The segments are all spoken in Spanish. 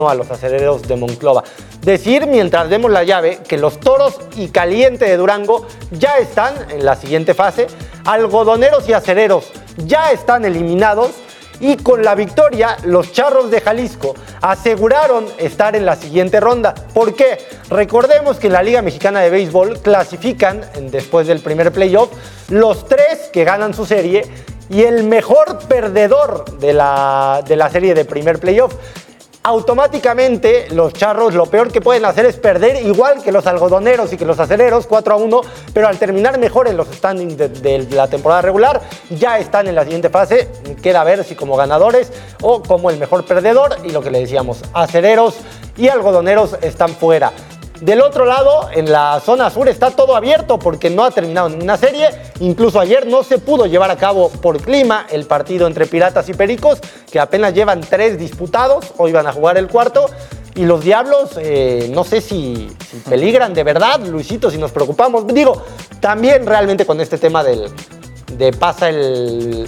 a los acereros de Monclova. Decir, mientras vemos la llave, que los Toros y Caliente de Durango ya están en la siguiente fase, Algodoneros y Acereros ya están eliminados y con la victoria los Charros de Jalisco aseguraron estar en la siguiente ronda. ¿Por qué? Recordemos que en la Liga Mexicana de Béisbol clasifican, después del primer playoff, los 3 que ganan su serie y el mejor perdedor de la serie de primer playoff. Automáticamente los Charros lo peor que pueden hacer es perder, igual que los Algodoneros y que los Acereros, 4-1, pero al terminar mejor en los standings de la temporada regular, ya están en la siguiente fase. Queda ver si como ganadores o como el mejor perdedor, y lo que le decíamos, Acereros y Algodoneros están fuera. Del otro lado, en la zona sur, está todo abierto porque no ha terminado ninguna serie. Incluso ayer no se pudo llevar a cabo por clima el partido entre Piratas y Pericos, que apenas llevan 3 disputados. Hoy van a jugar el cuarto. Y los Diablos, no sé si peligran de verdad, Luisito, si nos preocupamos. Digo, también realmente con este tema de pasa el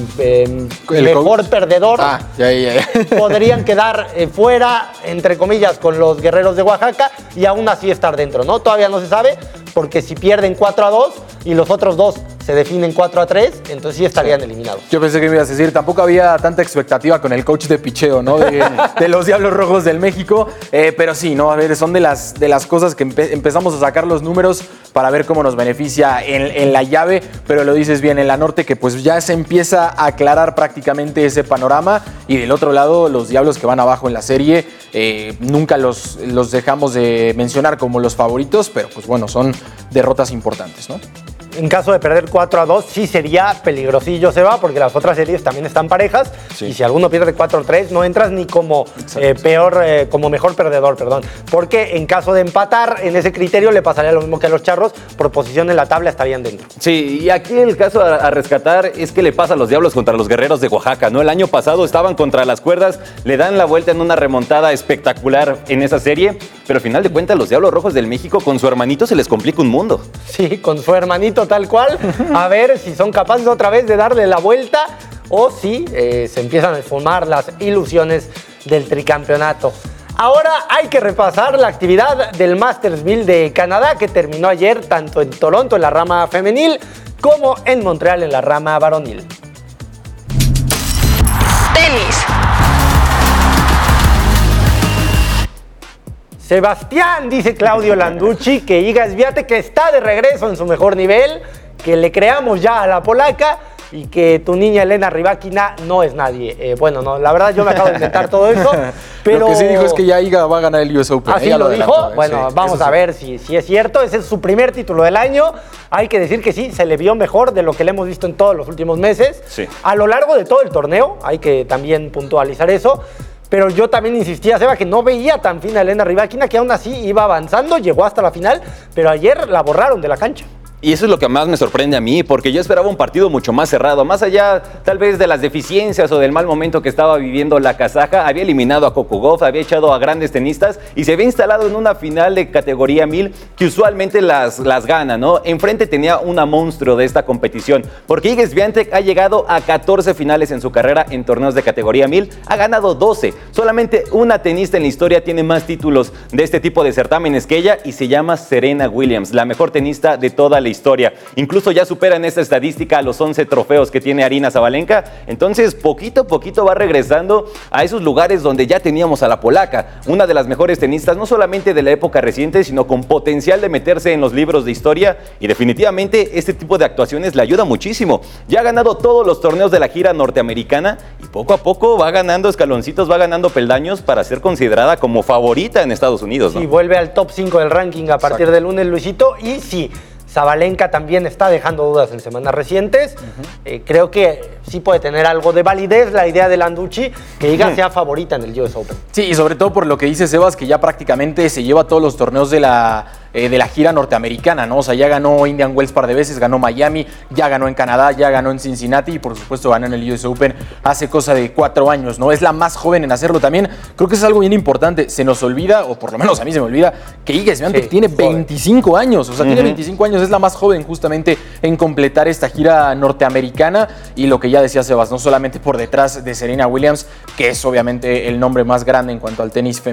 mejor perdedor, podrían quedar fuera, entre comillas, con los Guerreros de Oaxaca y aún así estar dentro, ¿no? Todavía no se sabe, porque si pierden 4-2 y los otros 2 se definen 4-3, entonces sí estarían eliminados. Yo pensé que me ibas a decir, tampoco había tanta expectativa con el coach de picheo, ¿no? De los Diablos Rojos del México, pero sí, ¿no? A ver, son de las cosas que empezamos a sacar los números para ver cómo nos beneficia en la llave, pero lo dices bien, en la norte, que pues ya se empieza a aclarar prácticamente ese panorama, y del otro lado, los Diablos que van abajo en la serie, nunca los dejamos de mencionar como los favoritos, pero pues bueno, son derrotas importantes, ¿no? En caso de perder 4-2, sí sería peligrosillo, Seba, porque las otras series también están parejas. Sí. Y si alguno pierde 4-3, no entras ni como como mejor perdedor, perdón. Porque en caso de empatar, en ese criterio le pasaría lo mismo que a los Charros. Por posición en la tabla estarían dentro. Sí, y aquí el caso a rescatar es que le pasa a los Diablos contra los Guerreros de Oaxaca, ¿no? El año pasado estaban contra las cuerdas, le dan la vuelta en una remontada espectacular en esa serie, pero al final de cuentas los Diablos Rojos del México con su hermanito se les complica un mundo. Sí, con su hermanito tal cual, a ver si son capaces otra vez de darle la vuelta o si se empiezan a esfumar las ilusiones del tricampeonato. Ahora hay que repasar la actividad del Masters 1000 de Canadá, que terminó ayer tanto en Toronto en la rama femenil como en Montreal en la rama varonil. Tenis. Sebastián, dice Claudio Landucci, que Iga Swiatek que está de regreso en su mejor nivel, que le creamos ya a la polaca y que tu niña Elena Rybakina no es nadie. Bueno, no, la verdad yo me acabo de inventar todo eso, pero... Lo que sí dijo es que ya Iga va a ganar el US Open. ¿Así lo dijo? Bueno, sí, vamos a ver si es cierto. Ese es su primer título del año. Hay que decir que sí, se le vio mejor de lo que le hemos visto en todos los últimos meses. Sí. A lo largo de todo el torneo, hay que también puntualizar eso. Pero yo también insistía, Seba, que no veía tan fina a Elena Rybakina, que aún así iba avanzando, llegó hasta la final, pero ayer la borraron de la cancha. Y eso es lo que más me sorprende a mí, porque yo esperaba un partido mucho más cerrado, más allá tal vez de las deficiencias o del mal momento que estaba viviendo la kazaja. Había eliminado a Coco Gauff, había echado a grandes tenistas y se había instalado en una final de categoría 1000 que usualmente las gana, ¿no? Enfrente tenía una monstruo de esta competición, porque Iga Swiatek ha llegado a 14 finales en su carrera en torneos de categoría 1000, ha ganado 12. Solamente una tenista en la historia tiene más títulos de este tipo de certámenes que ella, y se llama Serena Williams, la mejor tenista de toda la historia. Incluso ya supera en esta estadística a los 11 trofeos que tiene Aryna Sabalenka. Entonces, poquito a poquito va regresando a esos lugares donde ya teníamos a la polaca, una de las mejores tenistas, no solamente de la época reciente, sino con potencial de meterse en los libros de historia, y definitivamente este tipo de actuaciones le ayuda muchísimo. Ya ha ganado todos los torneos de la gira norteamericana y poco a poco va ganando escaloncitos, va ganando peldaños para ser considerada como favorita en Estados Unidos, ¿no? Sí, vuelve al top 5 del ranking a partir del lunes, Luisito, y sí, Sabalenka también está dejando dudas en semanas recientes. Creo que sí puede tener algo de validez la idea de Landucci, que Iga sea favorita en el US Open. Sí, y sobre todo por lo que dice Sebas, que ya prácticamente se lleva todos los torneos de la de la gira norteamericana, ¿no? O sea, ya ganó Indian Wells par de veces, ganó Miami, ya ganó en Canadá, ya ganó en Cincinnati y por supuesto ganó en el US Open hace cosa de 4 años, ¿no? Es la más joven en hacerlo también. Creo que es algo bien importante. Se nos olvida, o por lo menos a mí se me olvida, que Iga Swiatek tiene 25 años. O sea, tiene 25 años, es la más joven justamente en completar esta gira norteamericana. Y lo que ya decía Sebas, no solamente por detrás de Serena Williams, que es obviamente el nombre más grande en cuanto al tenis femenino